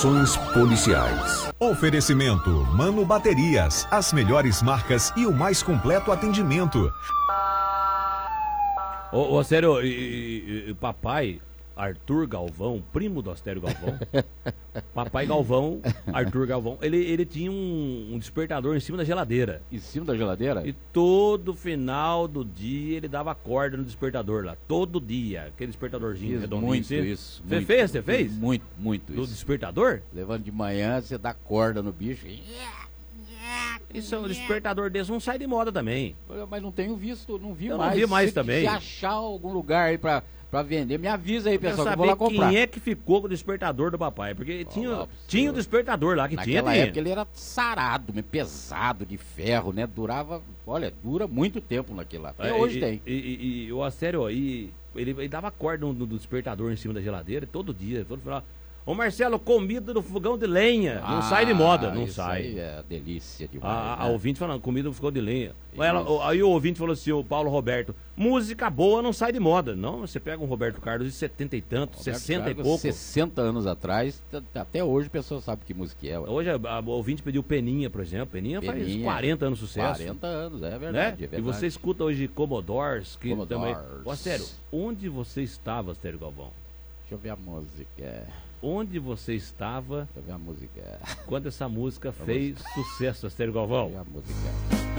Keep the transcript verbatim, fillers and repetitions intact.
Ações policiais. Oferecimento Mano Baterias, as melhores marcas e o mais completo atendimento. Ô, ô sério, e, e, e, papai Arthur Galvão, primo do Astério Galvão, papai Galvão, Arthur Galvão, ele, ele tinha um, um despertador em cima da geladeira. Em cima da geladeira? E todo final do dia ele dava corda no despertador lá, todo dia, aquele despertadorzinho Fiz redondinho. muito você, isso. Você muito, fez? Você fez? Muito, muito Do isso. despertador? Levando de manhã, você dá corda no bicho. Isso é um despertador desse, não sai de moda também. Mas não tenho visto, não vi Eu mais. não vi mais se, também. Se achar algum lugar aí pra, pra vender, me avisa aí, pessoal, que eu vou saber lá comprar. quem é que ficou com o despertador do papai, porque Oh, tinha, lá, tinha o despertador lá, que tinha, Naquela tinha. época ele era sarado, meio pesado, de ferro, né? Durava, olha, dura muito tempo naquilo lá. Até É, hoje e, tem. E, e, e o Astério, e ele, ele dava corda no, no despertador em cima da geladeira todo dia, todo final. Ô Marcelo, comida no fogão de lenha. Não Ah, sai de moda, não isso sai. Aí é delícia demais. A, a né? ouvinte falando, comida no fogão de lenha. Isso. Ela, o- aí o ouvinte falou assim, o Paulo Roberto, música boa não sai de moda. Não, você pega um Roberto Carlos de setenta e tanto, Roberto sessenta e Carlos, pouco. sessenta anos atrás, t- até hoje a pessoa sabe que música é. ué. Hoje a, a, o ouvinte pediu Peninha, por exemplo. Peninha, faz Peninha, quarenta anos de sucesso. quarenta anos, é verdade, Né? é verdade. E você escuta hoje Commodores, que Commodores. também... Ô, Astério, onde você estava, Astério Galvão? Deixa eu ver a música. Onde você estava Deixa eu ver a música. quando essa música fez sucesso, Astério Galvão? Deixa eu ver a música.